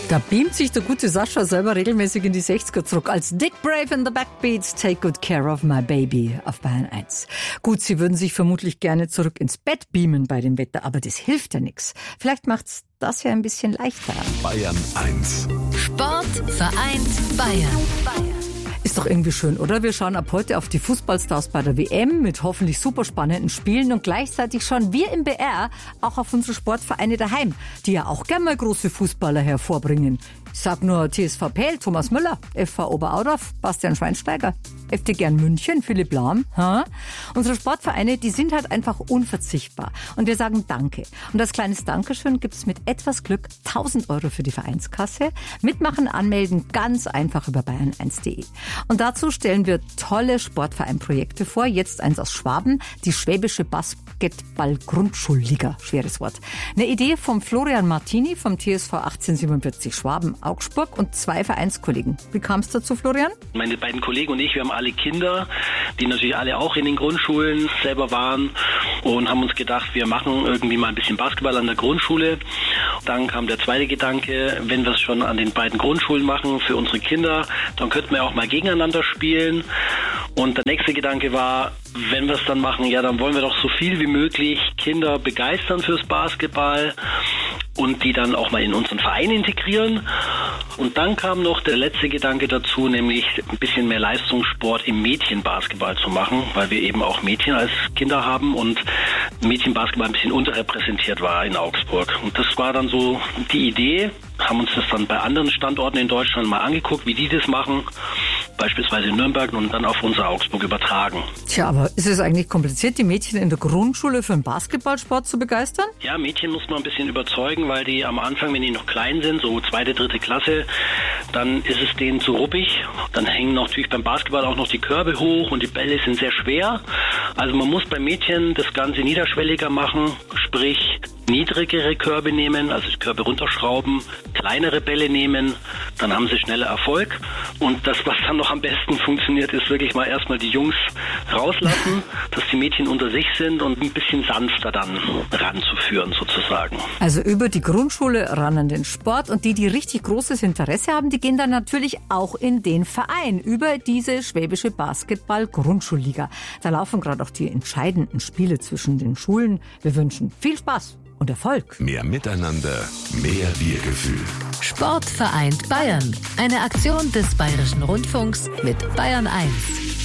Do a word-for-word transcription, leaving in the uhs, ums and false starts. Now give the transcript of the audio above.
Da beamt sich der gute Sascha selber regelmäßig in die sechziger zurück. Als Dick Brave in the Backbeats, Take Good Care of My Baby auf Bayern eins. Gut, Sie würden sich vermutlich gerne zurück ins Bett beamen bei dem Wetter, aber das hilft ja nichts. Vielleicht macht's das ja ein bisschen leichter. Bayern eins. Sport vereint Bayern. Ist doch irgendwie schön, oder? Wir schauen ab heute auf die Fußballstars bei der W M mit hoffentlich super spannenden Spielen und gleichzeitig schauen wir im B R auch auf unsere Sportvereine daheim, die ja auch gerne mal große Fußballer hervorbringen. Ich sag nur T S V Pel, Thomas Müller, F V Oberaudorf, Bastian Schweinsteiger, F C Gern München, Philipp Lahm. Ha? Unsere Sportvereine, die sind halt einfach unverzichtbar. Und wir sagen Danke. Und als kleines Dankeschön gibt's mit etwas Glück tausend Euro für die Vereinskasse. Mitmachen, anmelden, ganz einfach über bayern eins punkt de. Und dazu stellen wir tolle Sportvereinprojekte vor. Jetzt eins aus Schwaben, die Schwäbische Basketball-Grundschulliga. Schweres Wort. Eine Idee vom Florian Martini vom T S V achtzehnhundertsiebenundvierzig Schwaben Augsburg und zwei Vereinskollegen. Wie kam es dazu, Florian? Meine beiden Kollegen und ich, wir haben alle Kinder, die natürlich alle auch in den Grundschulen selber waren und haben uns gedacht, wir machen irgendwie mal ein bisschen Basketball an der Grundschule. Dann kam der zweite Gedanke, wenn wir es schon an den beiden Grundschulen machen für unsere Kinder, dann könnten wir auch mal gegeneinander spielen. Und der nächste Gedanke war, wenn wir es dann machen, ja, dann wollen wir doch so viel wie möglich Kinder begeistern fürs Basketball und die dann auch mal in unseren Verein integrieren. Und dann kam noch der letzte Gedanke dazu, nämlich ein bisschen mehr Leistungssport im Mädchenbasketball zu machen, weil wir eben auch Mädchen als Kinder haben und Mädchenbasketball ein bisschen unterrepräsentiert war in Augsburg. Und das war dann so die Idee, haben uns das dann bei anderen Standorten in Deutschland mal angeguckt, wie die das machen, beispielsweise in Nürnberg und dann auf unser Augsburg übertragen. Tja, aber ist es eigentlich kompliziert, die Mädchen in der Grundschule für den Basketballsport zu begeistern? Ja, Mädchen muss man ein bisschen überzeugen, weil die am Anfang, wenn die noch klein sind, so zweite, dritte Klasse, dann ist es denen zu ruppig. Dann hängen natürlich beim Basketball auch noch die Körbe hoch und die Bälle sind sehr schwer. Also man muss bei Mädchen das Ganze niederschwelliger machen, sprich niedrigere Körbe nehmen, also die Körbe runterschrauben, kleinere Bälle nehmen, dann haben sie schneller Erfolg. Und das, was dann noch am besten funktioniert, ist wirklich mal erstmal die Jungs rauslassen, dass die Mädchen unter sich sind und ein bisschen sanfter dann ranzuführen sozusagen. Also über die Grundschule ran an den Sport und die, die richtig großes Interesse haben, die gehen dann natürlich auch in den Verein über diese Schwäbische Basketball-Grundschulliga. Da laufen gerade auch die entscheidenden Spiele zwischen den Schulen. Wir wünschen viel Spaß und Erfolg. Mehr Miteinander, mehr Wir-Gefühl. Sport vereint Bayern. Eine Aktion des Bayerischen Rundfunks mit Bayern eins.